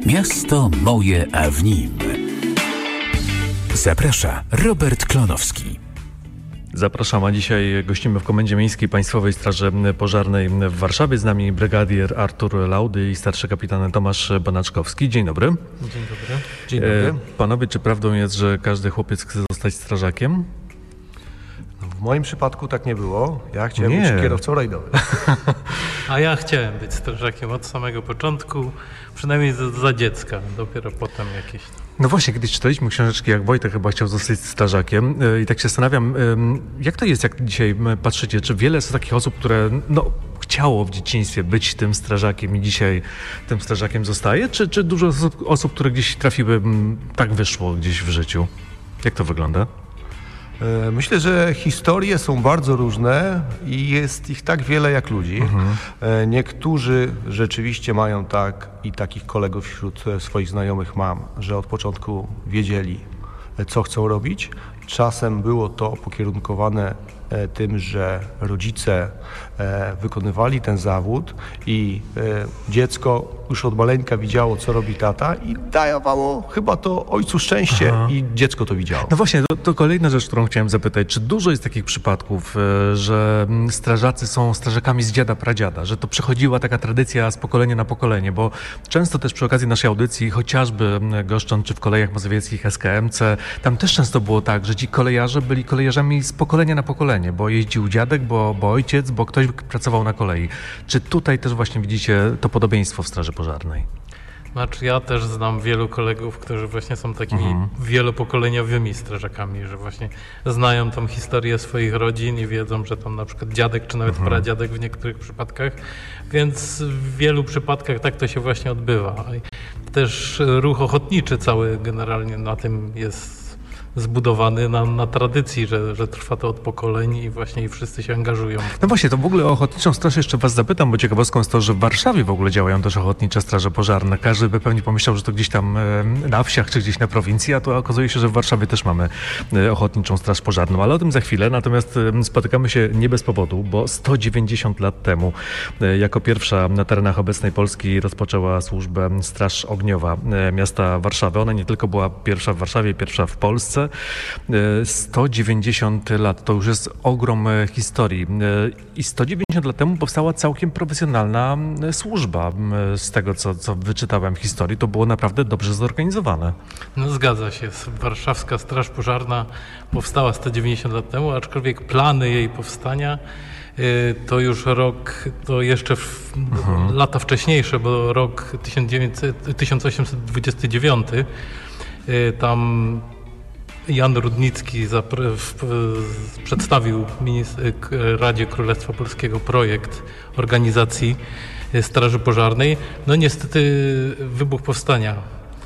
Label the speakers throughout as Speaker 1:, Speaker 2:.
Speaker 1: Miasto moje, a w nim. Zaprasza Robert Klonowski.
Speaker 2: Zapraszam, a dzisiaj gościmy w Komendzie Miejskiej Państwowej Straży Pożarnej w Warszawie. Z nami brygadier Artur Laudy i starszy kapitan Tomasz Banaczkowski. Dzień dobry.
Speaker 3: Dzień dobry. Dzień dobry.
Speaker 2: Panowie, czy prawdą jest, że każdy chłopiec chce zostać strażakiem?
Speaker 3: W moim przypadku tak nie było. Ja chciałem być kierowcą rajdowym.
Speaker 4: A ja chciałem być strażakiem od samego początku, przynajmniej za dziecka, dopiero potem jakieś...
Speaker 2: No właśnie, kiedyś czytaliśmy książeczki, jak Wojtek chyba chciał zostać strażakiem i tak się zastanawiam, jak to jest, jak dzisiaj patrzycie, czy wiele jest takich osób, które chciało w dzieciństwie być tym strażakiem i dzisiaj tym strażakiem zostaje, czy dużo osób, które gdzieś trafiły, tak wyszło gdzieś w życiu? Jak to wygląda?
Speaker 3: Myślę, że historie są bardzo różne i jest ich tak wiele jak ludzi. Niektórzy rzeczywiście mają takich kolegów wśród swoich znajomych mam, że od początku wiedzieli, co chcą robić. Czasem było to pokierunkowane tym, że rodzice wykonywali ten zawód i dziecko już od maleńka widziało, co robi tata i dawało chyba to ojcu szczęście i dziecko to widziało.
Speaker 2: No właśnie, to kolejna rzecz, którą chciałem zapytać. Czy dużo jest takich przypadków, że strażacy są strażakami z dziada, pradziada, że to przechodziła taka tradycja z pokolenia na pokolenie, bo często też przy okazji naszej audycji, chociażby goszcząc czy w Kolejach Mazowieckich, SKMC, tam też często było tak, że ci kolejarze byli kolejarzami z pokolenia na pokolenie, bo jeździł dziadek, bo ojciec, bo ktoś pracował na kolei. Czy tutaj też właśnie widzicie to podobieństwo w Straży Pożarnej?
Speaker 4: Znaczy ja też znam wielu kolegów, którzy właśnie są takimi wielopokoleniowymi strażakami, że właśnie znają tą historię swoich rodzin i wiedzą, że tam na przykład dziadek czy nawet pradziadek w niektórych przypadkach, więc w wielu przypadkach tak to się właśnie odbywa. I też ruch ochotniczy cały generalnie na tym jest zbudowany na tradycji, że trwa to od pokoleń i właśnie wszyscy się angażują.
Speaker 2: No właśnie, to w ogóle o Ochotniczą Straż jeszcze was zapytam, bo ciekawostką jest to, że w Warszawie w ogóle działają też Ochotnicze Straże Pożarne. Każdy by pewnie pomyślał, że to gdzieś tam na wsiach czy gdzieś na prowincji, a to okazuje się, że w Warszawie też mamy Ochotniczą Straż Pożarną, ale o tym za chwilę. Natomiast spotykamy się nie bez powodu, bo 190 lat temu jako pierwsza na terenach obecnej Polski rozpoczęła służbę Straż Ogniowa miasta Warszawy. Ona nie tylko była pierwsza w Warszawie, pierwsza w Polsce. 190 lat to już jest ogrom historii i 190 lat temu powstała całkiem profesjonalna służba. Z tego, co wyczytałem w historii, to było naprawdę dobrze zorganizowane.
Speaker 4: No zgadza się. Warszawska Straż Pożarna powstała 190 lat temu, aczkolwiek plany jej powstania to już to jeszcze lata wcześniejsze, bo rok 1829 tam Jan Rudnicki przedstawił Radzie Królestwa Polskiego projekt organizacji Straży Pożarnej. No niestety wybuch powstania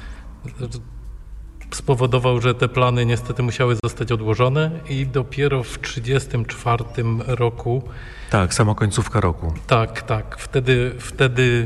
Speaker 4: spowodował, że te plany niestety musiały zostać odłożone i dopiero w 1934 roku...
Speaker 2: Tak, sama końcówka roku.
Speaker 4: Tak. Wtedy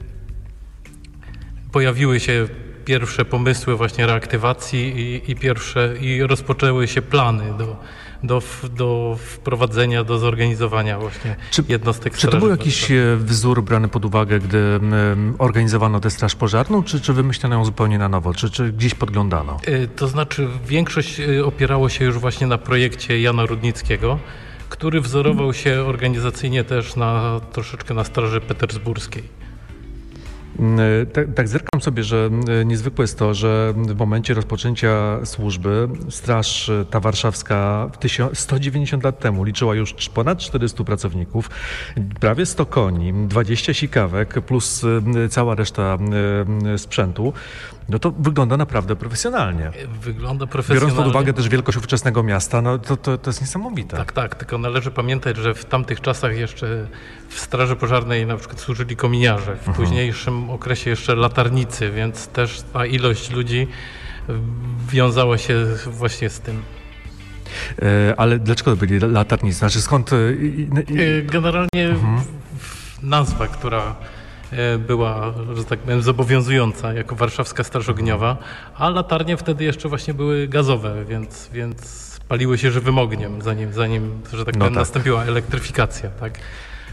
Speaker 4: pojawiły się pierwsze pomysły właśnie reaktywacji i rozpoczęły się plany do wprowadzenia, do zorganizowania właśnie jednostek straży.
Speaker 2: Czy to był jakiś wzór brany pod uwagę, gdy organizowano tę straż pożarną, czy wymyślono ją zupełnie na nowo, czy gdzieś podglądano?
Speaker 4: To znaczy większość opierało się już właśnie na projekcie Jana Rudnickiego, który wzorował się organizacyjnie też troszeczkę na Straży Petersburskiej.
Speaker 2: Tak zerkam sobie, że niezwykłe jest to, że w momencie rozpoczęcia służby Straż ta warszawska 190 lat temu liczyła już ponad 400 pracowników, prawie 100 koni, 20 sikawek plus cała reszta sprzętu. No to wygląda naprawdę profesjonalnie.
Speaker 4: Wygląda profesjonalnie.
Speaker 2: Biorąc pod uwagę też wielkość ówczesnego miasta, no to jest niesamowite.
Speaker 4: Tak, tylko należy pamiętać, że w tamtych czasach jeszcze w Straży Pożarnej na przykład służyli kominiarze, w późniejszym okresie jeszcze latarnicy, więc też ta ilość ludzi wiązała się właśnie z tym.
Speaker 2: Ale dlaczego byli latarnicy? Znaczy skąd...
Speaker 4: Generalnie nazwa, która była, że tak powiem, zobowiązująca jako Warszawska Straż Ogniowa, a latarnie wtedy jeszcze właśnie były gazowe, więc paliły się żywym ogniem, zanim że tak powiem, nastąpiła elektryfikacja, tak?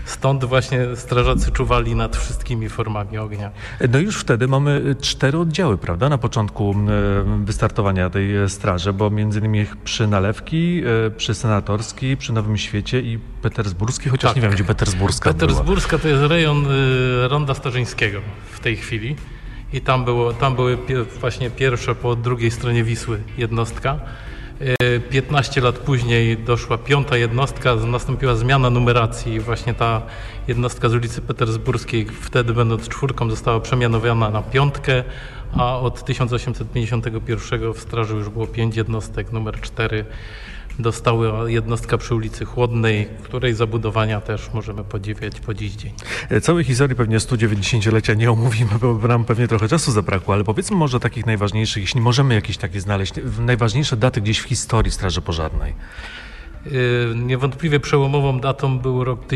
Speaker 4: Stąd właśnie strażacy czuwali nad wszystkimi formami ognia.
Speaker 2: No już wtedy mamy 4 oddziały, prawda, na początku wystartowania tej straży, bo między innymi przy Nalewki, przy Senatorskiej, przy Nowym Świecie i Petersburskiej, chociaż nie wiem, gdzie Petersburska była.
Speaker 4: Petersburska to jest rejon Ronda Starzyńskiego w tej chwili i tam były właśnie pierwsze po drugiej stronie Wisły jednostka. 15 lat później doszła 5. jednostka, nastąpiła zmiana numeracji i właśnie ta jednostka z ulicy Petersburskiej, wtedy będąc 4, została przemianowana na 5, a od 1851 w straży już było 5 jednostek, numer 4 dostała jednostka przy ulicy Chłodnej, której zabudowania też możemy podziwiać po dziś dzień.
Speaker 2: Całej historii pewnie 190-lecia nie omówimy, bo nam pewnie trochę czasu zabrakło, ale powiedzmy może takich najważniejszych, jeśli możemy jakieś takie znaleźć, najważniejsze daty gdzieś w historii Straży Pożarnej.
Speaker 4: Niewątpliwie przełomową datą był rok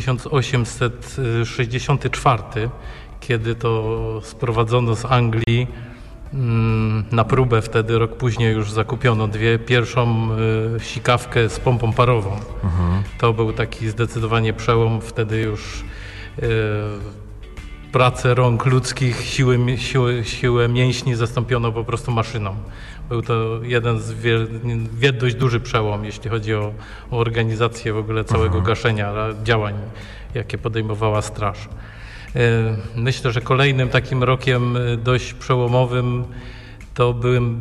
Speaker 4: 1864, kiedy to sprowadzono z Anglii na próbę, wtedy rok później już zakupiono pierwszą sikawkę z pompą parową. To był taki zdecydowanie przełom, wtedy już pracę rąk ludzkich, siłę mięśni zastąpiono po prostu maszyną. Był to jeden z dość duży przełom, jeśli chodzi o organizację w ogóle całego gaszenia działań, jakie podejmowała straż. Myślę, że kolejnym takim rokiem dość przełomowym to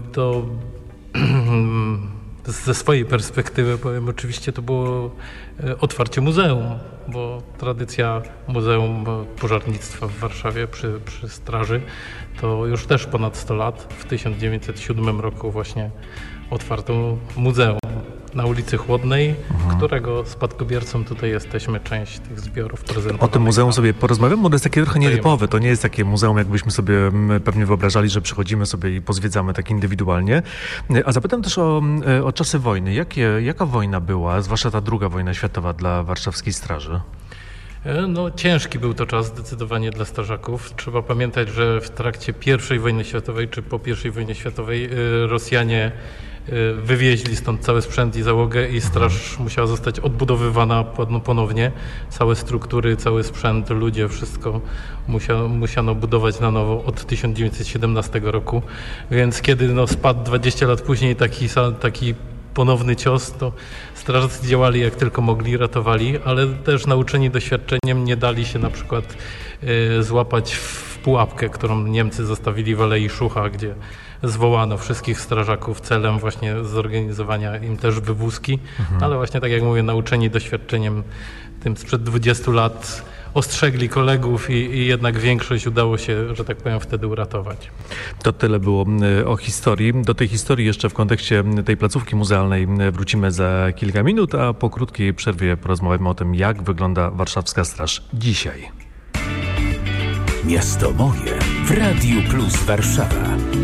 Speaker 4: ze swojej perspektywy powiem, oczywiście to było otwarcie muzeum, bo tradycja Muzeum Pożarnictwa w Warszawie przy straży to już też ponad 100 lat. W 1907 roku właśnie otwarto muzeum na ulicy Chłodnej, którego spadkobiercą tutaj jesteśmy, część tych zbiorów prezentowanych.
Speaker 2: O tym muzeum sobie porozmawiamy, bo to jest takie trochę nietypowe. To nie jest takie muzeum, jakbyśmy sobie pewnie wyobrażali, że przychodzimy sobie i pozwiedzamy tak indywidualnie. A zapytam też o czasy wojny. Jaka wojna była, zwłaszcza ta II wojna światowa dla warszawskiej straży?
Speaker 4: No, ciężki był to czas zdecydowanie dla strażaków. Trzeba pamiętać, że w trakcie I wojny światowej czy po I wojnie światowej Rosjanie wywieźli stąd cały sprzęt i załogę i straż musiała zostać odbudowywana ponownie. Całe struktury, cały sprzęt, ludzie, wszystko musiano budować na nowo od 1917 roku. Więc kiedy spadł 20 lat później taki ponowny cios, to strażacy działali jak tylko mogli, ratowali, ale też nauczeni doświadczeniem nie dali się na przykład złapać w pułapkę, którą Niemcy zostawili w Alei Szucha, gdzie zwołano wszystkich strażaków celem właśnie zorganizowania im też wywózki, ale właśnie tak jak mówię, nauczeni doświadczeniem tym sprzed 20 lat ostrzegli kolegów i jednak większość udało się, że tak powiem, wtedy uratować.
Speaker 2: To tyle było o historii. Do tej historii jeszcze w kontekście tej placówki muzealnej wrócimy za kilka minut, a po krótkiej przerwie porozmawiamy o tym, jak wygląda warszawska straż dzisiaj.
Speaker 1: Miasto moje w Radiu Plus Warszawa.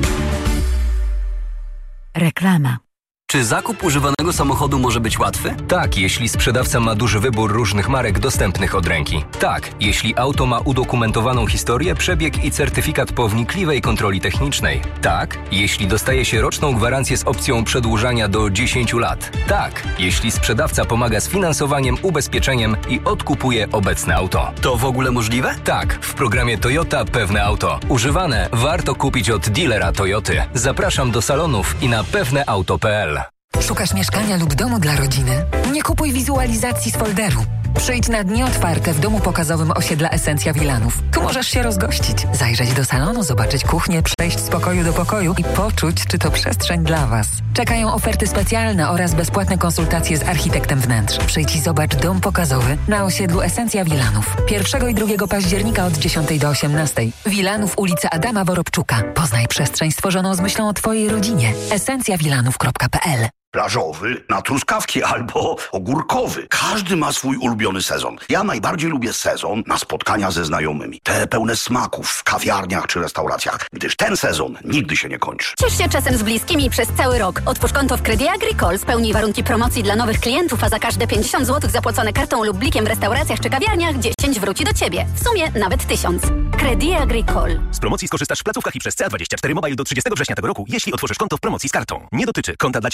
Speaker 5: Reklama.
Speaker 6: Czy zakup używanego samochodu może być łatwy? Tak, jeśli sprzedawca ma duży wybór różnych marek dostępnych od ręki. Tak, jeśli auto ma udokumentowaną historię, przebieg i certyfikat po wnikliwej kontroli technicznej. Tak, jeśli dostaje się roczną gwarancję z opcją przedłużania do 10 lat. Tak, jeśli sprzedawca pomaga z finansowaniem, ubezpieczeniem i odkupuje obecne auto. To w ogóle możliwe? Tak, w programie Toyota Pewne Auto. Używane warto kupić od dealera Toyoty. Zapraszam do salonów i na pewneauto.pl.
Speaker 5: Szukasz mieszkania lub domu dla rodziny? Nie kupuj wizualizacji z folderu. Przyjdź na dni otwarte w domu pokazowym osiedla Esencja Wilanów. Tu możesz się rozgościć, zajrzeć do salonu, zobaczyć kuchnię, przejść z pokoju do pokoju i poczuć, czy to przestrzeń dla Was. Czekają oferty specjalne oraz bezpłatne konsultacje z architektem wnętrz. Przyjdź i zobacz dom pokazowy na osiedlu Esencja Wilanów. 1 i 2 października od 10 do 18. Wilanów, ulica Adama Worobczuka. Poznaj przestrzeń stworzoną z myślą o Twojej rodzinie. esencjawilanów.pl.
Speaker 7: Plażowy, na truskawki albo ogórkowy. Każdy ma swój ulubiony sezon. Ja najbardziej lubię sezon na spotkania ze znajomymi. Te pełne smaków w kawiarniach czy restauracjach, gdyż ten sezon nigdy się nie kończy.
Speaker 8: Ciesz się czasem z bliskimi przez cały rok. Otwórz konto w Credit Agricole, spełnij warunki promocji dla nowych klientów, a za każde 50 zł zapłacone kartą lub blikiem w restauracjach czy kawiarniach 10 wróci do Ciebie. W sumie nawet 1000. Credit Agricole.
Speaker 9: Z promocji skorzystasz w placówkach i przez CA24 Mobile do 30 września tego roku, jeśli otworzysz konto w promocji z kartą. Nie dotyczy konta dla Ciebie Go.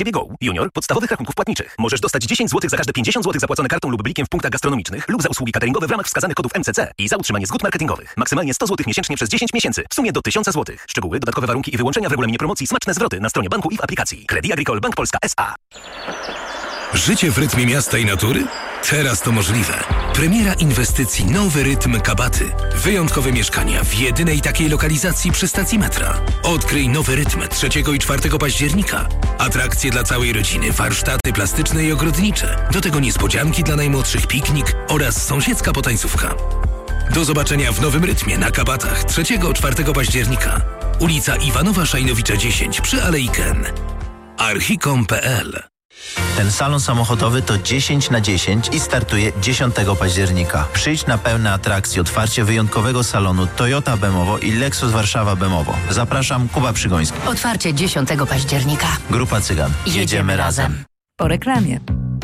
Speaker 9: Junior podstawowych rachunków płatniczych. Możesz dostać 10 zł za każde 50 zł zapłacone kartą lub blikiem w punktach gastronomicznych lub za usługi cateringowe w ramach wskazanych kodów MCC i za utrzymanie zgód marketingowych. Maksymalnie 100 zł miesięcznie przez 10 miesięcy. W sumie do 1000 zł. Szczegóły, dodatkowe warunki i wyłączenia w regulaminie promocji, smaczne zwroty na stronie banku i w aplikacji. Crédit Agricole Bank Polska S.A.
Speaker 10: Życie w rytmie miasta i natury? Teraz to możliwe. Premiera inwestycji Nowy Rytm Kabaty. Wyjątkowe mieszkania w jedynej takiej lokalizacji przy stacji metra. Odkryj Nowy Rytm 3 i 4 października. Atrakcje dla całej rodziny, warsztaty plastyczne i ogrodnicze. Do tego niespodzianki dla najmłodszych, piknik oraz sąsiedzka potańcówka. Do zobaczenia w Nowym Rytmie na Kabatach 3-4 października. Ulica Iwanowa Szajnowicza 10 przy Alei Ken. Archicom.pl.
Speaker 11: Ten salon samochodowy to 10 na 10 i startuje 10 października. Przyjdź na pełne atrakcje, otwarcie wyjątkowego salonu Toyota Bemowo i Lexus Warszawa Bemowo. Zapraszam, Kuba Przygoński.
Speaker 12: Otwarcie 10 października.
Speaker 11: Grupa Cygan. Jedziemy razem.
Speaker 12: Po reklamie.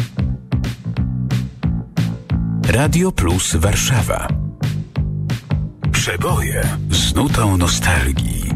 Speaker 1: Radio Plus Warszawa. Przeboje z nutą nostalgii.